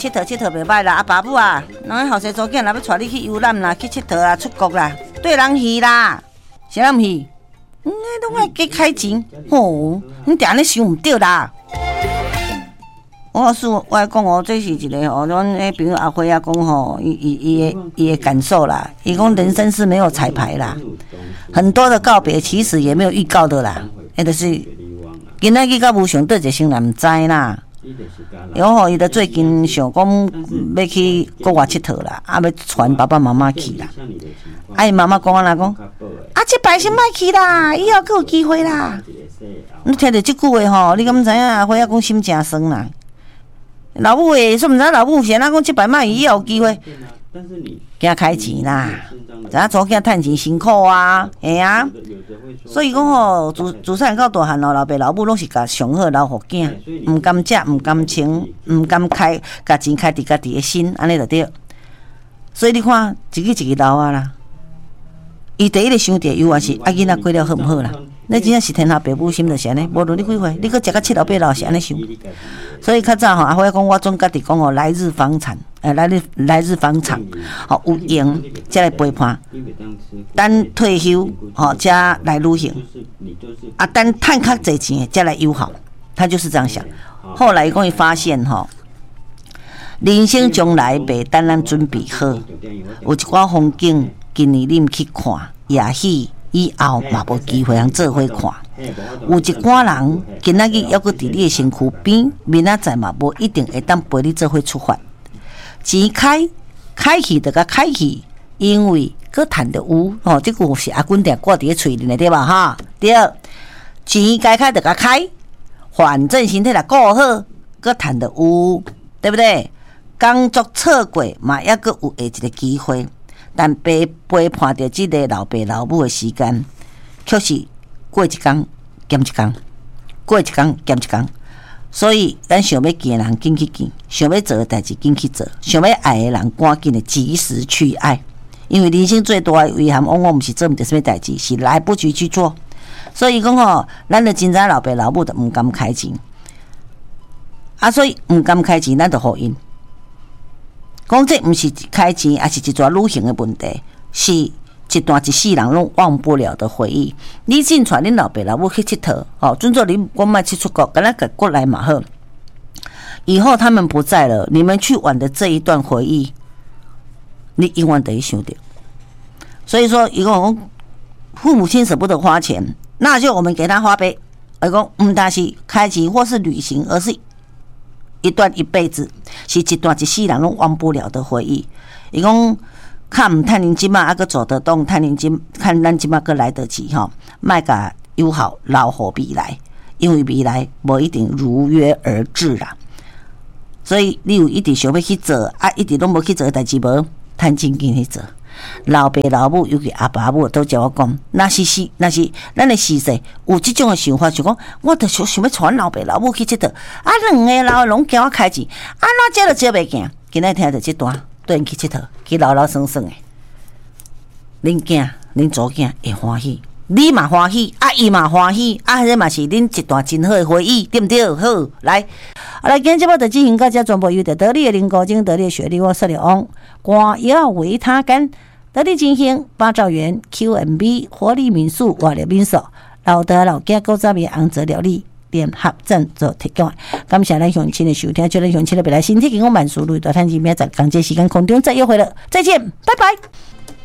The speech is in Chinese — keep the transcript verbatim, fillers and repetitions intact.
佚佗佚佗袂歹啦，啊爸母啊，人个后生祖囝若要带你去游览啦，去佚佗啦，出国啦，对人去啦，是人去？嗯，拢爱加开钱，吼，你定安尼想毋对啦。我告诉我，我讲哦，这是一个哦，阮迄朋友阿辉啊讲吼，伊伊伊的伊的感受啦。伊讲人生是没有彩排啦，很多的告别其实也没有预告的啦，那就是今仔日到无上对一个先人毋知啦。然后伊就最近想讲要去国外佚佗啦，啊要传爸爸妈妈去啦。啊伊妈妈讲安怎讲？啊这摆先莫去啦，以后佫有机会啦。你听着即句话吼，你敢毋知影阿辉啊讲心诚酸啦。老母诶，说毋知老母是安怎讲，即摆卖以后有机会，惊开钱啦，知影祖囝趁钱辛苦啊，嘿啊。所以讲吼，自自细汉到大汉哦，老爸老母拢是甲上好留互囝，毋甘食，毋甘穿，毋甘开，甲钱开伫家己诶心，安尼就对。所以你看，一个一个老啊啦，伊第一个想着，有啊是啊囡仔过了好毋好啦。你真正是天下父母心就是安尼，无论你几岁，你搁食到七老八老是安尼想。所以较早吼，阿辉讲，我总家己讲吼，来日方长，诶，来日来日方长，吼有闲才来陪伴，等退休吼才来旅行，啊，等趁较侪钱才来友好，他就是这样想。后来伊讲伊发现吼，人生将来袂等咱准备好，有一寡风景，今年你毋去看，也许以后嘛无机会通做伙看。有一寡人今仔日还阁伫你的身躯边，明仔载嘛无一定会当陪你做伙出发。钱开开去就甲开去，因为阁趁着有吼，即句是阿君定挂伫咧喙里对吧？哈，对。钱该开就甲开，反正身体若顾好，阁趁着有，对不对？工作错过嘛，还阁有下一个机会。但陪陪伴着即个老爸老母的时间，却是过一天减一天，过一天减一天。所以，咱想要见的人紧去见，想要做的代志紧去做，想要爱的人赶紧的及时去爱。因为人生最大的遗憾，往往毋是做毋着什么代志，是来不及去做。所以讲吼，咱的真早老爸老母就毋甘开钱，啊，所以毋甘开钱，咱就互因。讲这毋是开钱，也是一桩旅行的问题，是一段一世人拢忘不了的回忆。你尽传恁老爸老母去佚佗，哦，准做你我莫去出国，敢若个过来嘛好。以后他们不在了，你们去玩的这一段回忆，你永远得去想到。所以说，伊讲父母亲舍不得花钱，那就我们给他花呗。伊讲毋但是开钱或是旅行，而是一段一辈子，是一段一世人拢忘不了的回忆。伊讲，看毋趁恁即马还阁走得动，趁恁即看咱即马阁来得及吼，莫甲友好留互未来，因为未来无一定如约而至啦。所以你有一直想要去做，啊，一直拢无去做的代志无，趁钱紧去做。老爸老母，尤其阿爸母都叫我讲，那是是那是咱的时势有即种的想法，就讲我着想想要传老爸老母去佚佗，啊，两个老拢惊我开钱，啊，哪遮着招袂惊？今仔听着即段，对因去佚佗，去老老生生的，恁囝恁祖囝会欢喜，你嘛欢喜，啊，伊嘛欢喜，啊，这嘛是恁一段真好的回忆，对不对？好，来，来，今日节目就进行到这，全部由着得力的林国精、得力的雪莉，我说了翁，光要为他干。得力金星八兆元 Q M B 活力民宿活力民宿老德老家古早味红泽料理联合赞助提供。感谢咱乡亲的收听，祝咱乡亲的未来身体健康万事如意，大赚钱，明仔载同这时间空中再约会了，再见，拜拜。